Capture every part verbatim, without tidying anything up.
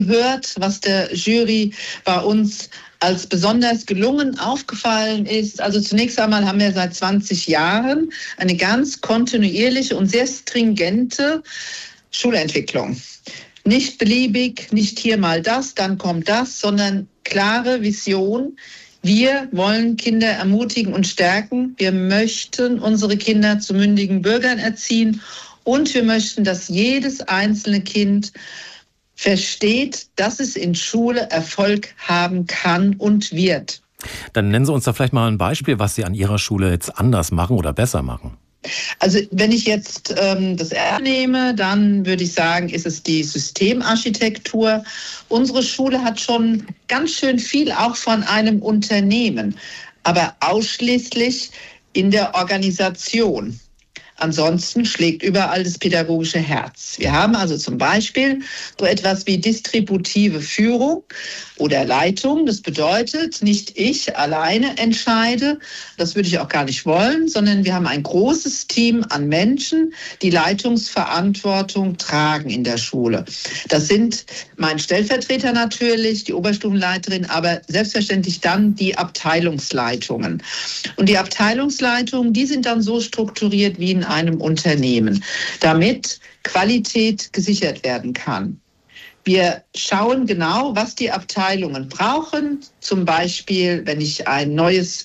hört, was der Jury bei uns als besonders gelungen aufgefallen ist. Also zunächst einmal haben wir seit zwanzig Jahren eine ganz kontinuierliche und sehr stringente Schulentwicklung. Nicht beliebig, nicht hier mal das, dann kommt das, sondern klare Vision. Wir wollen Kinder ermutigen und stärken. Wir möchten unsere Kinder zu mündigen Bürgern erziehen und wir möchten, dass jedes einzelne Kind versteht, dass es in Schule Erfolg haben kann und wird. Dann nennen Sie uns da vielleicht mal ein Beispiel, was Sie an Ihrer Schule jetzt anders machen oder besser machen. Also wenn ich jetzt ähm, das R nehme, dann würde ich sagen, ist es die Systemarchitektur. Unsere Schule hat schon ganz schön viel auch von einem Unternehmen, aber ausschließlich in der Organisation. Ansonsten schlägt überall das pädagogische Herz. Wir haben also zum Beispiel so etwas wie distributive Führung oder Leitung. Das bedeutet, nicht ich alleine entscheide, das würde ich auch gar nicht wollen, sondern wir haben ein großes Team an Menschen, die Leitungsverantwortung tragen in der Schule. Das sind mein Stellvertreter natürlich, die Oberstufenleiterin, aber selbstverständlich dann die Abteilungsleitungen. Und die Abteilungsleitungen, die sind dann so strukturiert wie in einem Unternehmen, damit Qualität gesichert werden kann. Wir schauen genau, was die Abteilungen brauchen. Zum Beispiel, wenn ich ein neues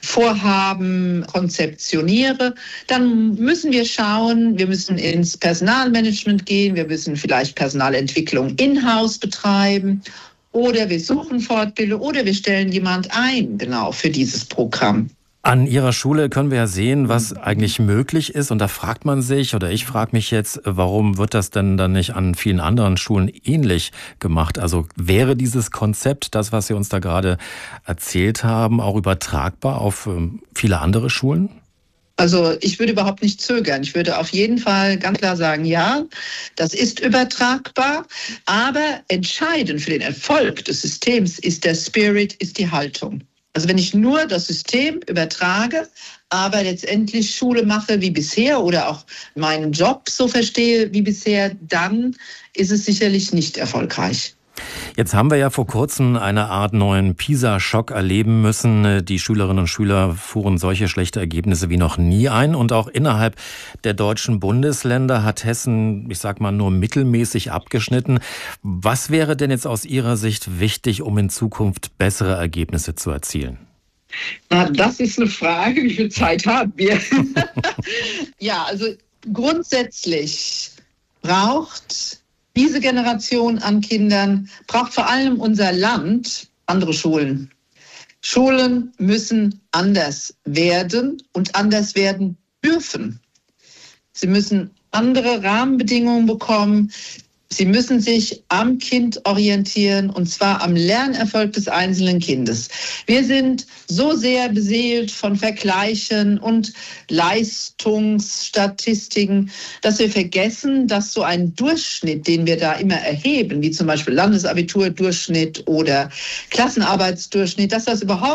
Vorhaben konzeptioniere, dann müssen wir schauen, wir müssen ins Personalmanagement gehen, wir müssen vielleicht Personalentwicklung in-house betreiben oder wir suchen Fortbildung oder wir stellen jemand ein, genau, für dieses Programm. An Ihrer Schule können wir ja sehen, was eigentlich möglich ist. Und da fragt man sich, oder ich frage mich jetzt, warum wird das denn dann nicht an vielen anderen Schulen ähnlich gemacht? Also wäre dieses Konzept, das, was Sie uns da gerade erzählt haben, auch übertragbar auf viele andere Schulen? Also ich würde überhaupt nicht zögern. Ich würde auf jeden Fall ganz klar sagen, ja, das ist übertragbar. Aber entscheidend für den Erfolg des Systems ist der Spirit, ist die Haltung. Also wenn ich nur das System übertrage, aber letztendlich Schule mache wie bisher oder auch meinen Job so verstehe wie bisher, dann ist es sicherlich nicht erfolgreich. Jetzt haben wir ja vor kurzem eine Art neuen PISA-Schock erleben müssen. Die Schülerinnen und Schüler fuhren solche schlechte Ergebnisse wie noch nie ein. Und auch innerhalb der deutschen Bundesländer hat Hessen, ich sag mal, nur mittelmäßig abgeschnitten. Was wäre denn jetzt aus Ihrer Sicht wichtig, um in Zukunft bessere Ergebnisse zu erzielen? Na, das ist eine Frage, wie viel Zeit haben wir? Ja, also grundsätzlich braucht diese Generation an Kindern, braucht vor allem unser Land andere Schulen. Schulen müssen anders werden und anders werden dürfen. Sie müssen andere Rahmenbedingungen bekommen. Sie müssen sich am Kind orientieren, und zwar am Lernerfolg des einzelnen Kindes. Wir sind so sehr beseelt von Vergleichen und Leistungsstatistiken, dass wir vergessen, dass so ein Durchschnitt, den wir da immer erheben, wie zum Beispiel Landesabiturdurchschnitt oder Klassenarbeitsdurchschnitt, dass das überhaupt